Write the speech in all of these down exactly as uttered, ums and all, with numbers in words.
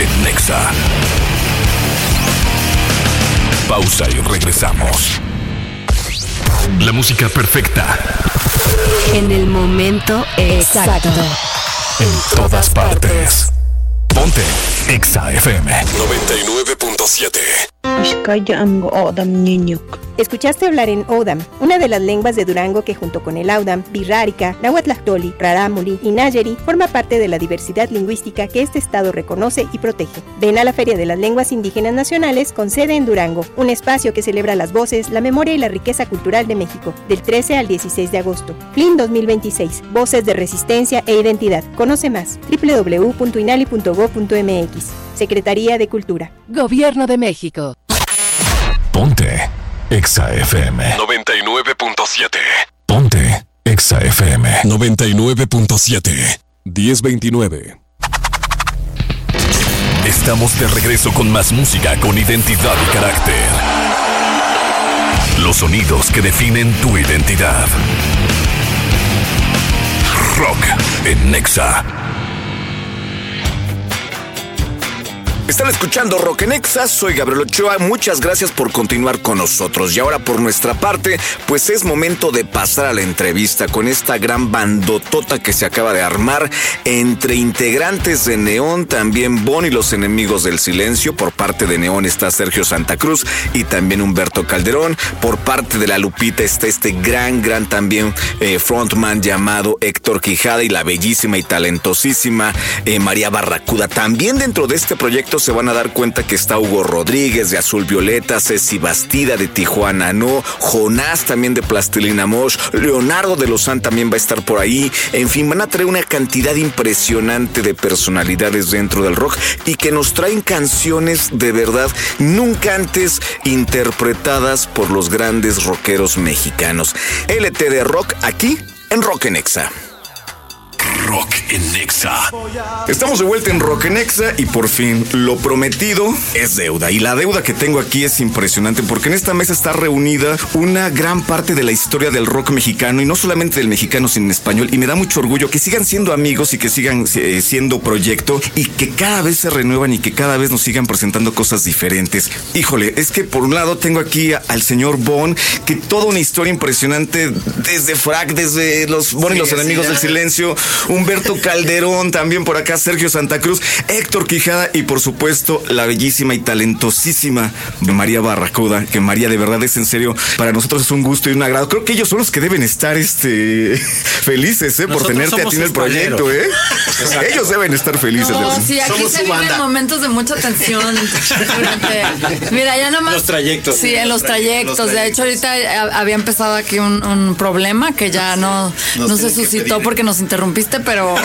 en Nexa. Pausa y regresamos. La música perfecta. En el momento exacto. En todas partes. Ponte Exa F M noventa y nueve punto siete. Escuchaste hablar en Odam, una de las lenguas de Durango que junto con el Audam, Birrárica, Nahuatlactoli, Rarámuri y Nayeri forma parte de la diversidad lingüística que este estado reconoce y protege. Ven a la Feria de las Lenguas Indígenas Nacionales con sede en Durango, un espacio que celebra las voces, la memoria y la riqueza cultural de México, del trece al dieciséis de agosto. F L I N dos mil veintiséis, Voces de Resistencia e Identidad. Conoce más, doble u doble u doble u punto inali punto gob punto eme equis. Secretaría de Cultura. Gobierno de México. Ponte Exa F M noventa y nueve punto siete. Ponte Exa F M noventa y nueve punto siete. diez veintinueve. Estamos de regreso con más música con identidad y carácter. Los sonidos que definen tu identidad. Rock en Nexa. Están escuchando Rock en Exa, soy Gabriel Ochoa, muchas gracias por continuar con nosotros. Y ahora por nuestra parte, pues es momento de pasar a la entrevista con esta gran bandotota que se acaba de armar entre integrantes de Neón, también Bon y los Enemigos del Silencio. Por parte de Neón está Sergio Santa Cruz y también Humberto Calderón. Por parte de La Lupita está este gran, gran también eh, frontman llamado Héctor Quijada y la bellísima y talentosísima eh, María Barracuda. También dentro de este proyecto se van a dar cuenta que está Hugo Rodríguez de Azul Violeta, Ceci Bastida de Tijuana No, Jonás también de Plastilina Mosh, Leonardo de Lozán también va a estar por ahí. En fin, van a traer una cantidad impresionante de personalidades dentro del rock y que nos traen canciones de verdad nunca antes interpretadas por los grandes rockeros mexicanos. L T de Rock aquí en Rock en Exa. Rock en Nexa. Estamos de vuelta en Rock en Exa y por fin lo prometido es deuda. Y la deuda que tengo aquí es impresionante porque en esta mesa está reunida una gran parte de la historia del rock mexicano y no solamente del mexicano sino en español. Y me da mucho orgullo que sigan siendo amigos y que sigan eh, siendo proyecto y que cada vez se renuevan y que cada vez nos sigan presentando cosas diferentes. Híjole, es que por un lado tengo aquí a, al señor Bon, que toda una historia impresionante desde Frac, desde los Bon y sí, los Enemigos sí, del Silencio, Humberto Calderón, también por acá Sergio Santa Cruz, Héctor Quijada y por supuesto la bellísima y talentosísima María Barracuda, que María de verdad es en serio, para nosotros es un gusto y un agrado. Creo que ellos son los que deben estar este felices eh, por tenerte a ti en el proyecto, ¿eh? Ellos deben estar felices. No, sí, aquí somos se viven momentos de mucha tensión. Mira, ya nomás. Los trayectos. Sí, en los trayectos. Los trayectos. De hecho, ahorita había empezado aquí un, un problema que ya no, no se suscitó porque nos interrumpiste, pero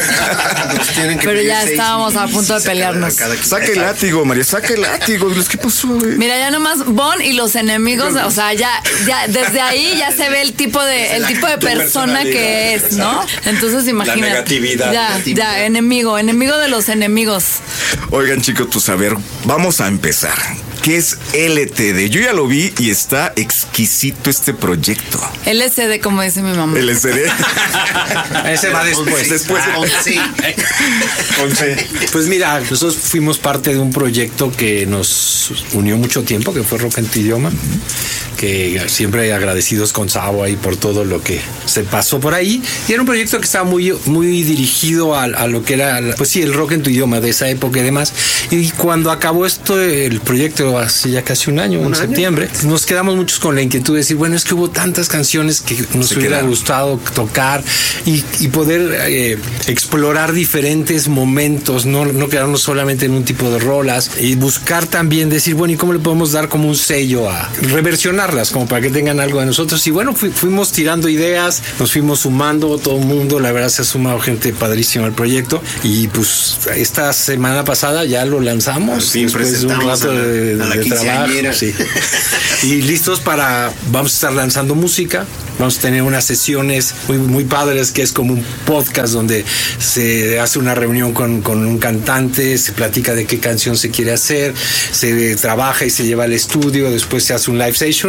pero ya estábamos a punto de pelearnos. Saque el látigo, María, saque el látigo. ¿Qué pasó, güey? Mira, ya nomás Bon y los Enemigos, o sea, ya, ya desde ahí ya se ve el tipo de el tipo de persona que es, ¿no? Entonces imagínate. La negatividad. Ya, ya, enemigo, enemigo de los enemigos. Oigan, chicos, pues a ver, vamos a empezar. ¿Qué es L T D? Yo ya lo vi y está exquisito este proyecto. L S D, como dice mi mamá. L S D. Ese va después. Después. Ah, once. once. Pues mira, nosotros fuimos parte de un proyecto que nos unió mucho tiempo, que fue Rock en tu Idioma, que siempre agradecidos con Sabo ahí por todo lo que se pasó por ahí. Y era un proyecto que estaba muy, muy dirigido a, a lo que era, pues sí, el rock en tu idioma de esa época y demás. Y cuando acabó esto, el proyecto hace ya casi un año, ¿Un en año? septiembre, nos quedamos muchos con la inquietud de decir, bueno, es que hubo tantas canciones que nos se hubiera quedaron. gustado tocar y, y poder eh, explorar diferentes momentos, no, no quedarnos solamente en un tipo de rolas y buscar también decir, bueno, ¿y cómo le podemos dar como un sello a reversionarlas, como para que tengan algo de nosotros? Y bueno, fu- fuimos tirando ideas, nos fuimos sumando, todo el mundo, la verdad se ha sumado gente padrísima al proyecto y pues esta semana pasada ya lo lanzamos. Sí, después de un rato la, de, de trabajo. Sí. Y listos para, vamos a estar lanzando música, vamos a tener unas sesiones muy, muy padres que es como un podcast donde se hace una reunión con, con un cantante, se platica de qué canción se quiere hacer, se trabaja y se lleva al estudio, después se hace un live session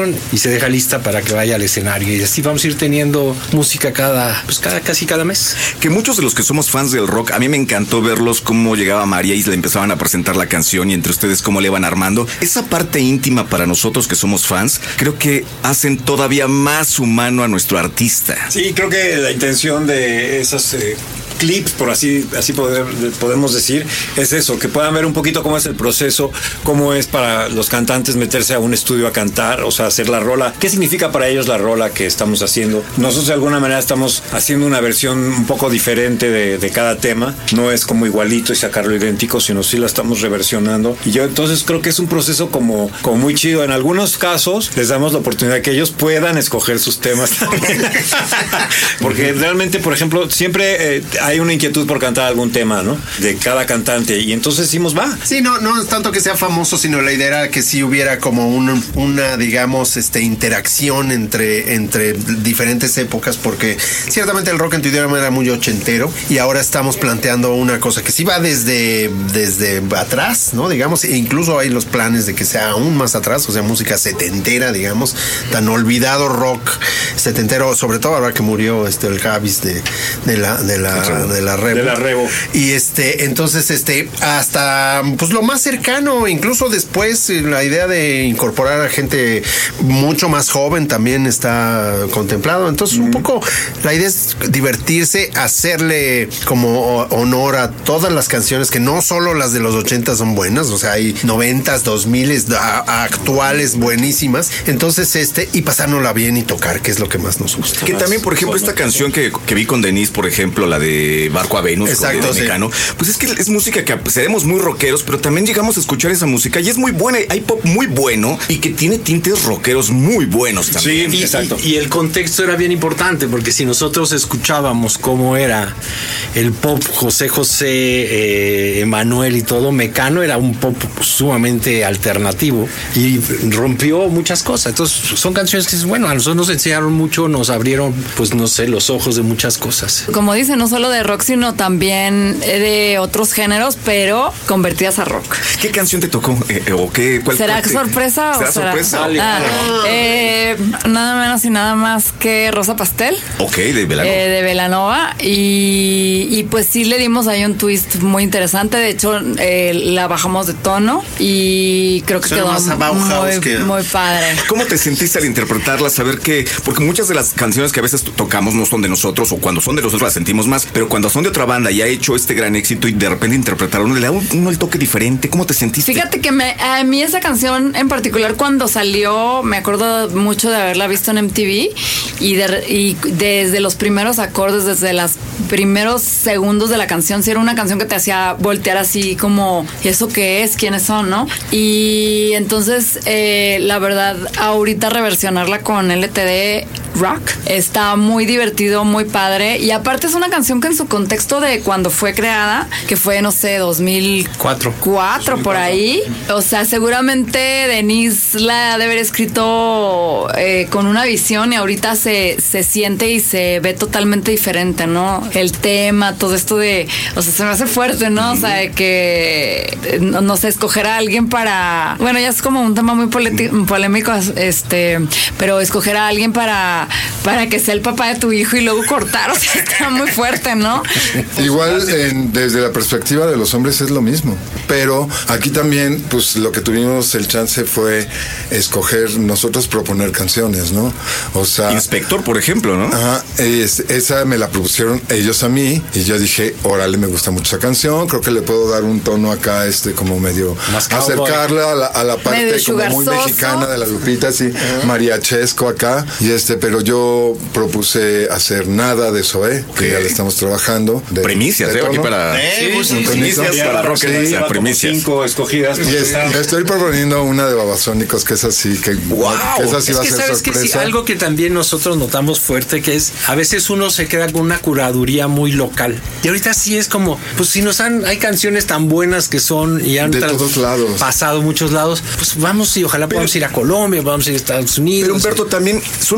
canción y se deja lista para que vaya al escenario. Y así vamos a ir teniendo música cada, pues cada, casi cada mes. Que muchos de los que somos fans del rock, a mí me encantó verlos cómo llegaba María y le empezaban a presentar la canción y entre ustedes cómo le iban armando. Esa parte íntima para nosotros que somos fans, creo que hacen todavía más humano a nuestro artista. Sí, creo que la intención de esos eh, clips, por así, así poder, podemos decir, es eso, que puedan ver un poquito cómo es el proceso, cómo es para los cantantes meterse a un estudio a cantar, o sea, hacer la rola. ¿Qué significa para ellos la rola que estamos haciendo? Nosotros de alguna manera estamos haciendo una versión un poco diferente de, de cada tema. No es como igualito y sacarlo idéntico, sino sí la estamos reversionando. Y yo entonces creo que es un proceso como, como muy chido. En algunos casos les damos la oportunidad que ellos puedan escoger sus temas también. Porque realmente, por ejemplo, siempre eh, hay una inquietud por cantar algún tema, ¿no? De cada cantante. Y entonces decimos, va. Sí, no, no es tanto que sea famoso, sino la idea era que sí hubiera como un, una, digamos, este, interacción entre, entre diferentes épocas, porque ciertamente el rock en tu idioma era muy ochentero y ahora estamos planteando una cosa que sí va desde, desde atrás, ¿no? Digamos, e incluso hay los planes de que sea aún más atrás, o sea, música setentera, digamos, tan olvidado rock setentero, sobre todo ahora que murió este el Javis de, de la de la de la Rebo. De la Rebo. Y este, entonces, este, hasta pues lo más cercano, incluso después la idea de incorporar a gente mucho más joven también está contemplado. Entonces, mm. un poco la idea es divertirse, hacerle como honor a todas las canciones, que no solo las de los ochenta son buenas, o sea, hay noventas, dos miles, actuales buenísimas. Entonces, este, y pasárnosla bien y tocar, que es lo que más nos gusta. Que también, por ejemplo, esta canción que, que vi con Denise, por ejemplo, la de Barco a Venus, exacto, con sí. Mecano, pues es que es música que seremos muy rockeros, pero también llegamos a escuchar esa música y es muy buena, hay pop muy bueno y que tiene tintes rockeros muy buenos también. Sí, y, exacto. Y, y el contexto era bien importante, porque si nosotros escuchábamos cómo era el pop José José, eh, Emanuel y todo, Mecano era un pop sumamente alternativo y rompió muchas cosas. Entonces son canciones que, bueno, a nosotros nos enseñaron mucho, nos abrieron, pues no sé, los ojos de muchas cosas. Como dice, no solo de rock, sino también de otros géneros, pero convertidas a rock. ¿Qué canción te tocó? Eh, ¿O qué? ¿Cuál, ¿Será cuál te... sorpresa ¿Será o será sorpresa? Ah, eh, nada menos y nada más que Rosa Pastel. Ok, de Belanova. Eh, de Belanova. Y, y pues sí le dimos ahí un twist muy interesante. De hecho, eh, la bajamos de tono y creo que Suena quedó más a Bauhaus muy, que... muy padre. ¿Cómo te sentiste al interpretarla? Saber que, porque muchas de las canciones que a veces tocamos no son de nosotros, o cuando son de nosotros las sentimos más, pero cuando son de otra banda y ha hecho este gran éxito y de repente interpretar uno, le da uno el toque diferente. ¿Cómo te sentiste? Fíjate que me, a mí esa canción en particular, cuando salió, me acuerdo mucho de haberla visto en M T V y, de, y desde los primeros acordes, desde los primeros segundos de la canción, sí era una canción que te hacía voltear así como, ¿eso qué es? ¿Quiénes son? ¿No? Y entonces, eh, la verdad, ahorita reversionarla con L T D Rock está muy divertido, muy padre, y aparte es una canción que en su contexto de cuando fue creada, que fue, no sé, dos mil cuatro por ahí, o sea, seguramente Denise la ha de haber escrito eh, con una visión y ahorita se, se siente y se ve totalmente diferente, ¿no? El tema, todo esto de, o sea, se me hace fuerte, ¿no? O sea, que no, no sé, escoger a alguien para, bueno, ya es como un tema muy politi- polémico, este, pero escoger a alguien para para que sea el papá de tu hijo y luego cortar, o sea, está muy fuerte, ¿no? Igual en, desde la perspectiva de los hombres es lo mismo, pero aquí también pues lo que tuvimos el chance fue escoger, nosotros proponer canciones, ¿no? O sea, Inspector, por ejemplo, ¿no? Ajá, es, esa me la propusieron ellos a mí y yo dije, órale, me gusta mucho esa canción, creo que le puedo dar un tono acá, este, como medio acercarla a la, a la parte como muy mexicana de la Lupita, sí, uh-huh. mariachesco acá, y este, pero yo propuse hacer Nada de Zoé, que okay. ya le estamos trabajando. De, primicias, de ¿eh? Aquí para... Eh, sí, sí, primicias sí, para rock, sí, primicias. Cinco escogidas. Y es, estoy proponiendo una de Babasónicos, que es así, que, wow. que es así, es va que a ser sabes sorpresa. Que sí, algo que también nosotros notamos fuerte, que es, a veces uno se queda con una curaduría muy local. Y ahorita sí es como, pues si nos han, hay canciones tan buenas que son y han de todos lados. pasado muchos lados, pues vamos y ojalá pero, podamos ir a Colombia, vamos a ir a Estados Unidos. Pero Humberto, también son los nuevos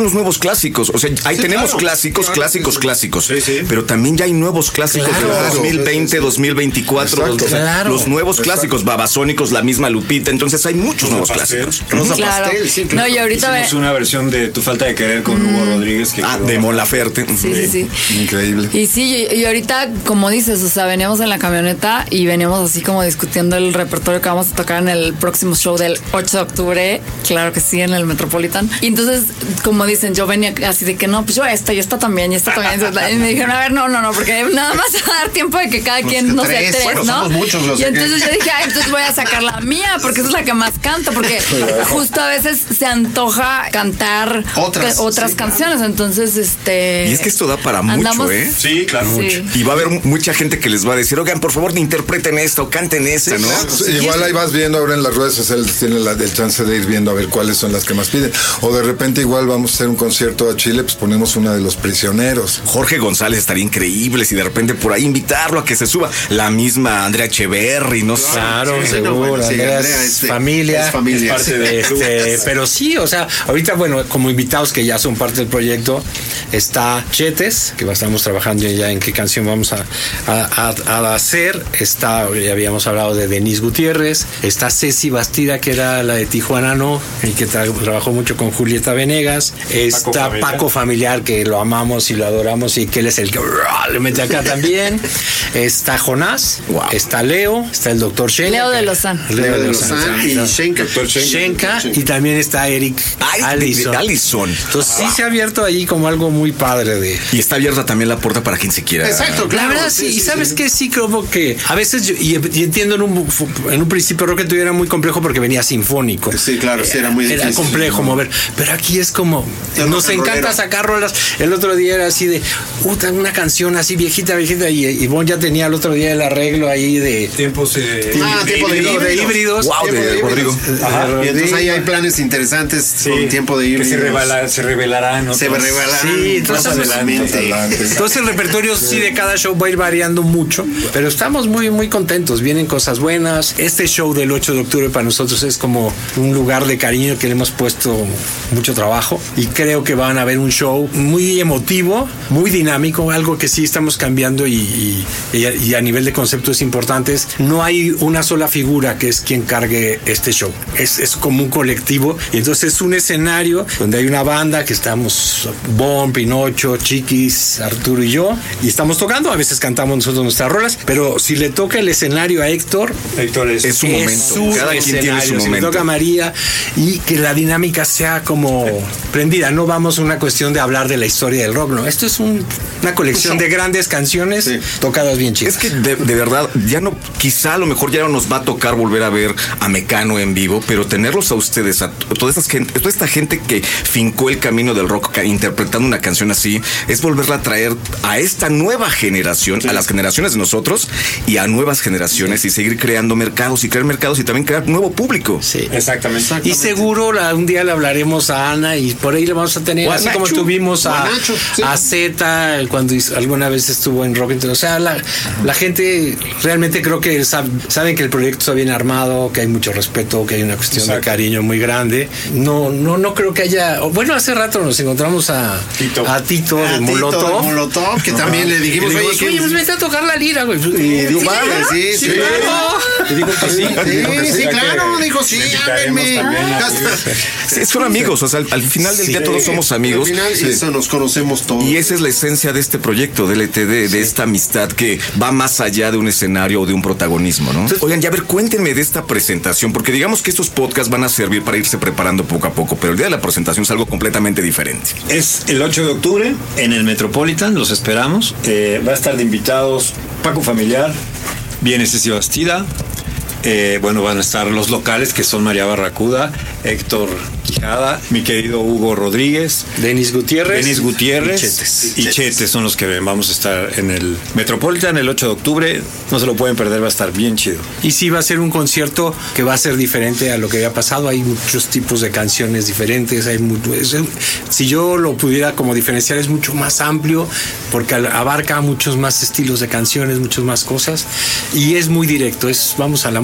clásicos. O sea, ahí sí, tenemos claro, clásicos, claro, clásicos, sí, clásicos. Sí, sí. Pero también ya hay nuevos clásicos claro, de dos mil veinte, dos mil veinticuatro. Exacto, claro, los nuevos exacto. clásicos, Babasónicos, la misma Lupita. Entonces hay muchos nuevos pastel, clásicos. Rosa claro. Pastel, sí, claro. No, y ahorita hicimos ve... una versión de Tu falta de querer con mm. Hugo Rodríguez. Que ah, de Mon Laferte. Sí, sí, sí. Increíble. Y sí, y, y ahorita, como dices, o sea, veníamos en la camioneta y veníamos así como discutiendo el repertorio que vamos a tocar en el próximo show del ocho de octubre. Claro que sí, en el Metropolitan. Y entonces, como dicen, yo venía así de que no, pues yo esta y esta también, y esta también. Y me dijeron, a ver, no, no, no, porque nada más va a dar tiempo de que cada pues quien, no sé, tres, tres bueno, ¿no? Muchos, y entonces que... yo dije, ay, entonces voy a sacar la mía, porque esa es la que más canto, porque justo a veces se antoja cantar otras, otras sí, canciones, claro. Entonces, este... Y es que esto da para andamos... mucho, ¿eh? Sí, claro, sí. mucho. Y va a haber mucha gente que les va a decir, oigan, por favor, interpreten esto, canten esta, ¿no? Sí, sí, igual ahí vas viendo ahora en las redes sociales, tienen la, el chance de ir viendo a ver cuáles son las que más piden. O de repente igual vamos a hacer un concierto a Chile, pues ponemos una de Los Prisioneros. Jorge González estaría increíble si de repente por ahí invitarlo a que se suba. La misma Andrea Echeverry, no sé. Claro, sí, seguro. No, bueno, sí, Andrea, Andrea es, familia. Es familia. Es parte de este, pero sí, o sea, ahorita, bueno, como invitados que ya son parte del proyecto, está Chetes, que estamos trabajando ya en qué canción vamos a, a, a, a hacer. Está, ya habíamos hablado de Denise Gutiérrez. Está Ceci Bastida, que era la de Tijuana, ¿no? Y que tra- trabajó mucho con Julieta Venegas. Está Paco Familiar. Paco Familiar, que lo amamos y lo adoramos y que él es el que le mete acá también. Está Jonás, wow. Está Leo, está el doctor Shenka. Leo de Lozán. Leo de Lozán. Y Shenka. Shenka. Y también está Eric Allison. Allison. Entonces sí wow. se ha abierto ahí como algo muy padre de... Y está abierta también la puerta para quien se quiera. Exacto, claro. La verdad sí. sí y sabes sí. que sí creo que a veces yo, y, y entiendo en un, en un principio Rock and Tudio era muy complejo porque venía sinfónico. Sí, claro, sí, era muy difícil. Era complejo sí, mover. Pero aquí es como... Nos no encanta rolero. Sacar rolas. El otro día era así de... Puta, una canción así viejita, viejita. Y Ivonne ya tenía el otro día el arreglo ahí de... Tiempos eh, ah, tiempo de, híbridos. de híbridos. Wow, de, de Rodrigo. Ajá. Y entonces ahí hay planes interesantes sí, con tiempo de híbridos. Que se, revela, se revelarán. ¿no? Se revelarán. Sí, entonces, más adelante. Entonces el repertorio sí de cada show va a ir variando mucho. Pero estamos muy, muy contentos. Vienen cosas buenas. Este show del ocho de octubre para nosotros es como un lugar de cariño que le hemos puesto mucho trabajo. Y creo que van a ver un show muy emotivo, muy dinámico, algo que sí estamos cambiando y, y, y a nivel de conceptos importantes. No hay una sola figura que es quien cargue este show. Es, es como un colectivo y entonces es un escenario donde hay una banda que estamos Bon, Pinocho, Chiquis, Arturo y yo y estamos tocando. A veces cantamos nosotros nuestras rolas, pero si le toca el escenario a Héctor, Héctor es, es su es momento. Su Cada quien tiene su momento. Si le toca a María y que la dinámica sea como prendida. No vamos a una cuestión de hablar de la historia del rock, no. Esto es un, una colección de grandes canciones sí. tocadas bien chidas. Es que de, de verdad, ya no, quizá a lo mejor ya no nos va a tocar volver a ver a Mecano en vivo, pero tenerlos a ustedes, a toda esta gente, toda esta gente que fincó el camino del rock interpretando una canción así, es volverla a traer a esta nueva generación, sí. a las generaciones de nosotros y a nuevas generaciones sí. y seguir creando mercados y crear mercados y también crear nuevo público. Sí, exactamente. exactamente. Y seguro la, un día le hablaremos a Ana y por ahí le vamos a tener, Guanacho. Así como tuvimos a, sí. a Zeta cuando hizo, alguna vez estuvo en Rock and Tudio. O sea, la, la gente realmente creo que sabe, saben que el proyecto está bien armado, que hay mucho respeto, que hay una cuestión Exacto. de cariño muy grande. No, no, no creo que haya. Bueno, hace rato nos encontramos a Tito, a Tito de Molotov. Molotov, que también le dijimos, le dijimos, oye, pues vete a tocar la lira, güey. Y dijo, vale, sí, sí, sí, claro. Y dijo que sí, sí, sí, claro, dijo, sí, háblenme. Sí, son amigos, o sea, al, al final del sí, día todos somos amigos. Al final, sí. eso nos conocemos todos. Y esa es la esencia de este proyecto, del E T D, sí. de esta amistad que va más allá de un escenario o de un protagonismo, ¿no? Entonces, oigan, ya a ver, cuéntenme de esta presentación, porque digamos que estos podcasts van a servir para irse preparando poco a poco, pero el día de la presentación es algo completamente diferente. Es el ocho de octubre en el Metropolitan, los esperamos. Eh, va a estar de invitados Paco Familiar, viene Ceci Bastida. Eh, bueno, van a estar los locales que son María Barracuda, Héctor Quijada, mi querido Hugo Rodríguez, Denis Gutiérrez, Denis Gutiérrez y Chetes. Y Chetes son los que vamos a estar en el Metropolitan el ocho de octubre. No se lo pueden perder, va a estar bien chido. Y sí, va a ser un concierto que va a ser diferente a lo que había pasado. Hay muchos tipos de canciones diferentes. Hay mucho, es, si yo lo pudiera como diferenciar, es mucho más amplio porque abarca muchos más estilos de canciones, muchas más cosas y es muy directo. Es vamos a la música.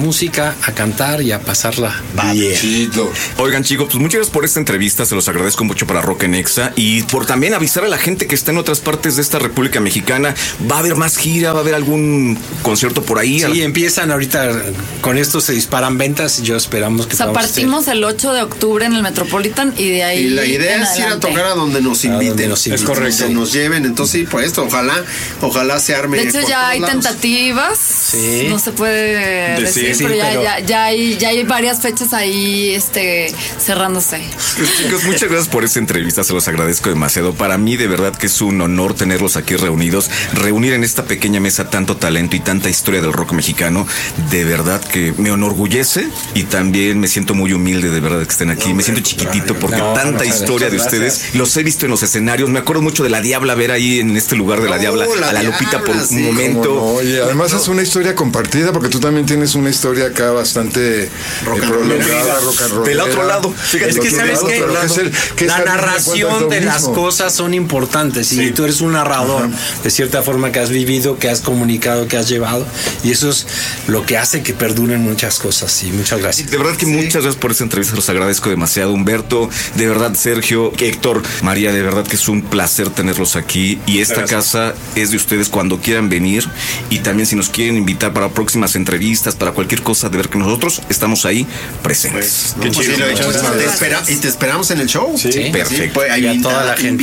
música, a cantar y a pasarla bien. Chido. Oigan, chicos, pues muchas gracias por esta entrevista, se los agradezco mucho para Rock en Exa y por también avisar a la gente que está en otras partes de esta República Mexicana. ¿Va a haber más gira? ¿Va a haber algún concierto por ahí? Sí, empiezan ahorita, con esto se disparan ventas y yo esperamos que... O sea, partimos hacer. el ocho de octubre en el Metropolitan y de ahí... Y la idea es ir a tocar a donde nos inviten. Donde nos inviten. Es correcto. Que nos lleven, entonces sí, pues esto, ojalá, ojalá se arme. De hecho ya hay lados. tentativas, sí. no se puede decir, decir sí, pero, ya, pero... Ya, ya, hay, ya hay varias fechas ahí este, cerrándose. Pues, chicos, muchas gracias por esta entrevista, se los agradezco demasiado. Para mí de verdad que es un honor tenerlos aquí reunidos, reunir en esta pequeña mesa tanto talento y tanta historia del rock mexicano. De verdad que me enorgullece y también me siento muy humilde de verdad que estén aquí. No, me siento chiquitito porque no, tanta no, historia de ustedes. Los he visto en los escenarios. Me acuerdo mucho de La Diabla, ver ahí en este lugar de La Diabla oh, la a la Diabla, Lupita por sí, un momento. No. Oye, además es una historia compartida porque tú también tienes una historia acá bastante eh, prolongada, rock and roll. Del otro lado. Fíjate, es que sabes que, que, es el, que la narración de las cosas son importantes sí. y tú eres un narrador Ajá. de cierta forma que has vivido, que has comunicado, que has llevado y eso es lo que hace que perduren muchas cosas y muchas gracias. De verdad que sí. muchas gracias por esta entrevista, los agradezco demasiado, Humberto, de verdad, Sergio, Héctor, María, de verdad que es un placer tenerlos aquí y esta gracias. casa es de ustedes cuando quieran venir y también si nos quieren invitar para próximas entrevistas, para cualquier cosa, de ver que nosotros estamos ahí presentes. Pues, qué chido. Y te esperamos en el show. Sí, perfecto. Sí, pues, ahí y a toda la gente.